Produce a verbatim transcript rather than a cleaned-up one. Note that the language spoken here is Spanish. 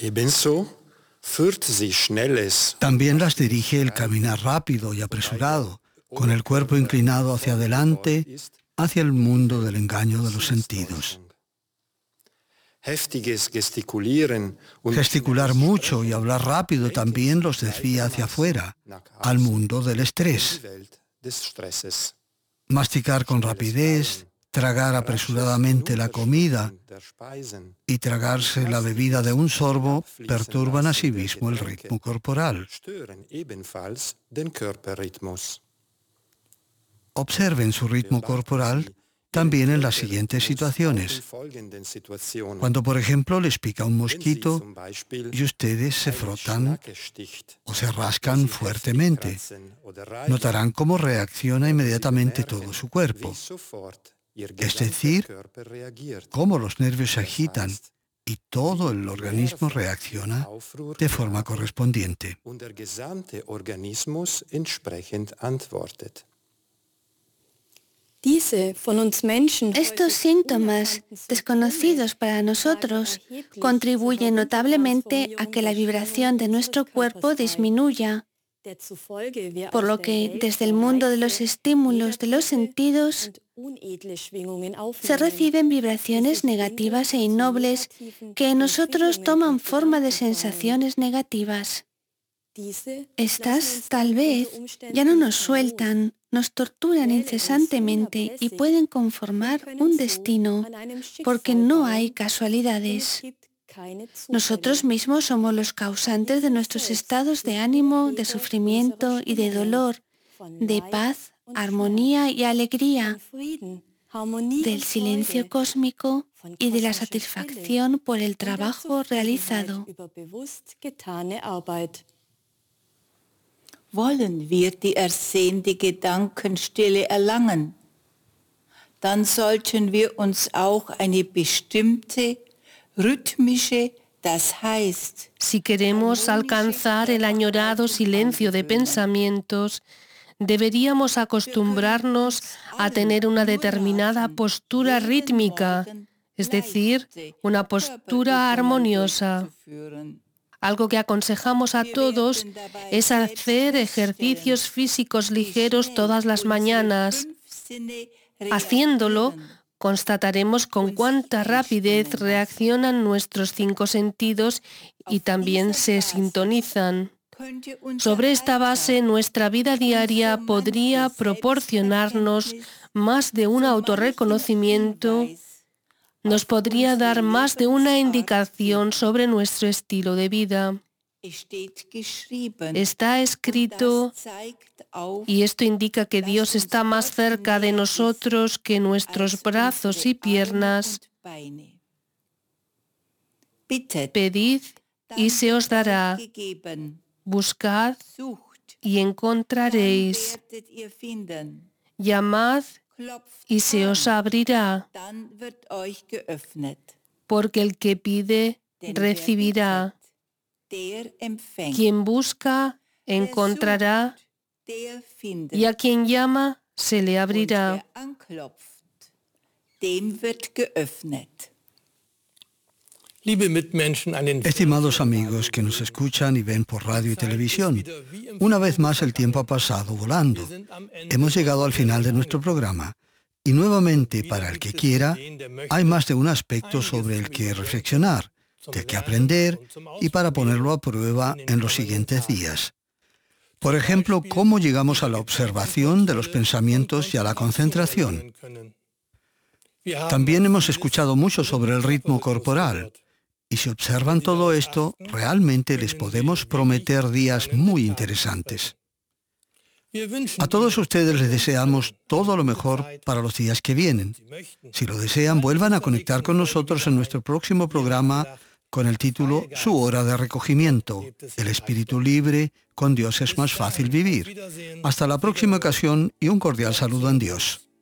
También las dirige el caminar rápido y apresurado, con el cuerpo inclinado hacia adelante, hacia el mundo del engaño de los sentidos. Gesticular mucho y hablar rápido también los desvía hacia afuera, al mundo del estrés. Masticar con rapidez, tragar apresuradamente la comida y tragarse la bebida de un sorbo perturban asimismo el ritmo corporal. Observen su ritmo corporal también en las siguientes situaciones. Cuando, por ejemplo, les pica un mosquito y ustedes se frotan o se rascan fuertemente, notarán cómo reacciona inmediatamente todo su cuerpo. Es decir, cómo los nervios se agitan y todo el organismo reacciona de forma correspondiente. Estos síntomas, desconocidos para nosotros, contribuyen notablemente a que la vibración de nuestro cuerpo disminuya, por lo que desde el mundo de los estímulos de los sentidos se reciben vibraciones negativas e innobles que en nosotros toman forma de sensaciones negativas. Estas, tal vez, ya no nos sueltan, nos torturan incesantemente y pueden conformar un destino, porque no hay casualidades. Nosotros mismos somos los causantes de nuestros estados de ánimo, de sufrimiento y de dolor, de paz, armonía y alegría, del silencio cósmico y de la satisfacción por el trabajo realizado. Wollen wir die ersehnte Gedankenstille erlangen, dann sollten wir uns auch eine bestimmte rhythmische, das heißt, si queremos alcanzar el añorado silencio de pensamientos, deberíamos acostumbrarnos a tener una determinada postura rítmica, es decir, una postura armoniosa. Algo que aconsejamos a todos es hacer ejercicios físicos ligeros todas las mañanas. Haciéndolo, constataremos con cuánta rapidez reaccionan nuestros cinco sentidos y también se sintonizan. Sobre esta base, nuestra vida diaria podría proporcionarnos más de un autorreconocimiento, nos podría dar más de una indicación sobre nuestro estilo de vida. Está escrito, y esto indica que Dios está más cerca de nosotros que nuestros brazos y piernas. Pedid y se os dará. Buscad y encontraréis. Llamad y se os abrirá, porque el que pide, recibirá. Quien busca, encontrará, y a quien llama, se le abrirá. Estimados amigos que nos escuchan y ven por radio y televisión, una vez más el tiempo ha pasado volando. Hemos llegado al final de nuestro programa y nuevamente, para el que quiera, hay más de un aspecto sobre el que reflexionar, del que aprender y para ponerlo a prueba en los siguientes días. Por ejemplo, cómo llegamos a la observación de los pensamientos y a la concentración. También hemos escuchado mucho sobre el ritmo corporal. Y si observan todo esto, realmente les podemos prometer días muy interesantes. A todos ustedes les deseamos todo lo mejor para los días que vienen. Si lo desean, vuelvan a conectar con nosotros en nuestro próximo programa con el título Su hora de recogimiento. El espíritu libre, con Dios es más fácil vivir. Hasta la próxima ocasión y un cordial saludo en Dios.